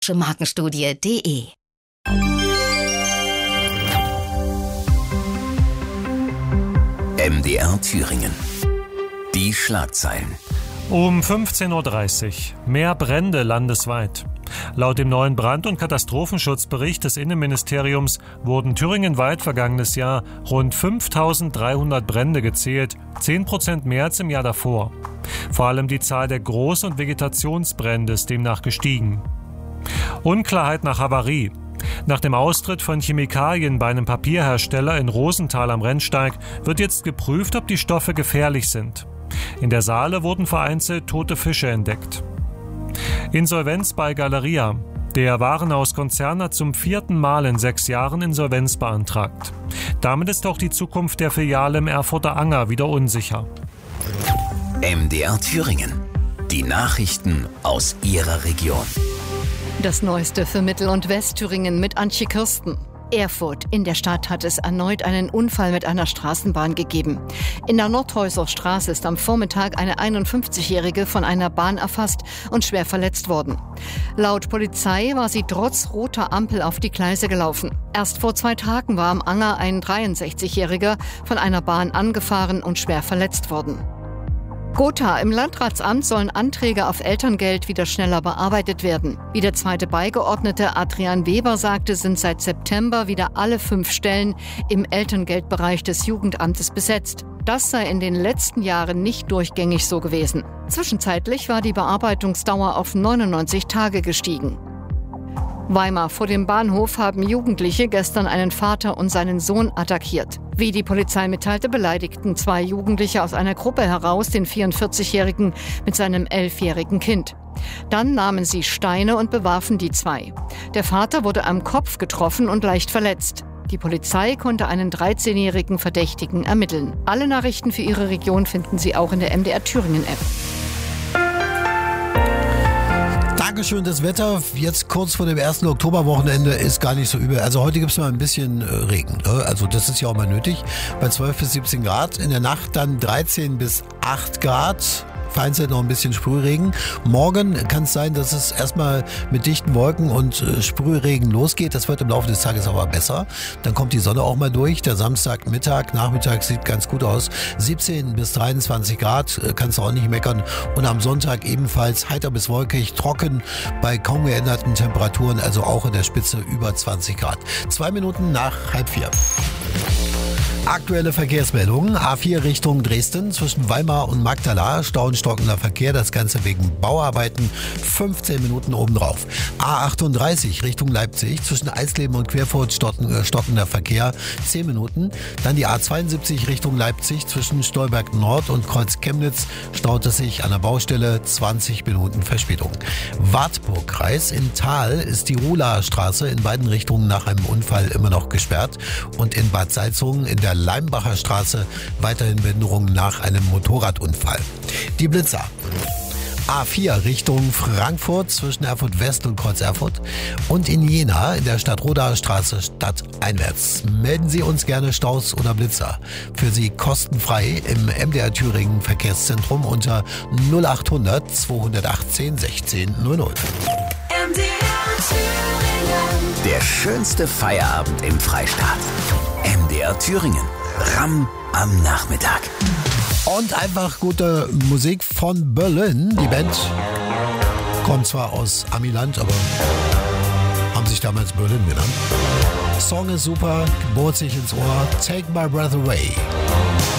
Markenstudie.de MDR Thüringen. Die Schlagzeilen. Um 15.30 Uhr. Mehr Brände landesweit. Laut dem neuen Brand- und Katastrophenschutzbericht des Innenministeriums wurden thüringenweit vergangenes Jahr rund 5.300 Brände gezählt, 10% mehr als im Jahr davor. Vor allem die Zahl der Groß- und Vegetationsbrände ist demnach gestiegen. Unklarheit nach Havarie. Nach dem Austritt von Chemikalien bei einem Papierhersteller in Rosenthal am Rennsteig wird jetzt geprüft, ob die Stoffe gefährlich sind. In der Saale wurden vereinzelt tote Fische entdeckt. Insolvenz bei Galeria. Der Warenhauskonzern hat zum 4. Mal in 6 Jahren Insolvenz beantragt. Damit ist auch die Zukunft der Filiale im Erfurter Anger wieder unsicher. MDR Thüringen. Die Nachrichten aus Ihrer Region. Das Neueste für Mittel- und Westthüringen mit Antje Kirsten. Erfurt. In der Stadt hat es erneut einen Unfall mit einer Straßenbahn gegeben. In der Nordhäuser Straße ist am Vormittag eine 51-Jährige von einer Bahn erfasst und schwer verletzt worden. Laut Polizei war sie trotz roter Ampel auf die Gleise gelaufen. Erst vor 2 Tagen war am Anger ein 63-Jähriger von einer Bahn angefahren und schwer verletzt worden. Gotha. Im Landratsamt sollen Anträge auf Elterngeld wieder schneller bearbeitet werden. Wie der zweite Beigeordnete Adrian Weber sagte, sind seit September wieder alle 5 Stellen im Elterngeldbereich des Jugendamtes besetzt. Das sei in den letzten Jahren nicht durchgängig so gewesen. Zwischenzeitlich war die Bearbeitungsdauer auf 99 Tage gestiegen. Weimar. Vor dem Bahnhof haben Jugendliche gestern einen Vater und seinen Sohn attackiert. Wie die Polizei mitteilte, beleidigten 2 Jugendliche aus einer Gruppe heraus den 44-Jährigen mit seinem 11-jährigen Kind. Dann nahmen sie Steine und bewarfen die 2. Der Vater wurde am Kopf getroffen und leicht verletzt. Die Polizei konnte einen 13-jährigen Verdächtigen ermitteln. Alle Nachrichten für Ihre Region finden Sie auch in der MDR Thüringen App. Dankeschön, das Wetter jetzt kurz vor dem 1. Oktoberwochenende ist gar nicht so übel. Also heute gibt es mal ein bisschen Regen. Ne? Also das ist ja auch mal nötig. Bei 12 bis 17 Grad. In der Nacht dann 13 bis 8 Grad. Vereinzelt noch ein bisschen Sprühregen. Morgen kann es sein, dass es erstmal mit dichten Wolken und Sprühregen losgeht. Das wird im Laufe des Tages aber besser. Dann kommt die Sonne auch mal durch. Der Samstagmittag, Nachmittag sieht ganz gut aus. 17 bis 23 Grad, kannst du auch nicht meckern. Und am Sonntag ebenfalls heiter bis wolkig, trocken bei kaum geänderten Temperaturen, also auch in der Spitze über 20 Grad. 2 Minuten nach 3:30. Aktuelle Verkehrsmeldungen. A4 Richtung Dresden zwischen Weimar und Magdala. Stau und stockender Verkehr, das Ganze wegen Bauarbeiten. 15 Minuten obendrauf. A38 Richtung Leipzig zwischen Eisleben und Querfurt stockender Verkehr. 10 Minuten. Dann die A72 Richtung Leipzig zwischen Stolberg Nord und Kreuz Chemnitz. Staut es sich an der Baustelle. 20 Minuten Verspätung. Wartburgkreis in Thal ist die Ruhlaer Straße in beiden Richtungen nach einem Unfall immer noch gesperrt. Und in Bad Salzungen in der Leimbacher Straße weiterhin Behinderungen nach einem Motorradunfall. Die Blitzer. A4 Richtung Frankfurt zwischen Erfurt West und Kreuz Erfurt und in Jena in der Stadtrodaer Straße stadteinwärts. Melden Sie uns gerne Staus oder Blitzer. Für Sie kostenfrei im MDR Thüringen Verkehrszentrum unter 0800 218 1600. Der schönste Feierabend im Freistaat. MDR Thüringen. Ramm am Nachmittag. Und einfach gute Musik von Berlin. Die Band kommt zwar aus Amiland, aber haben sich damals Berlin genannt. Song ist super, bohrt sich ins Ohr. Take My Breath Away.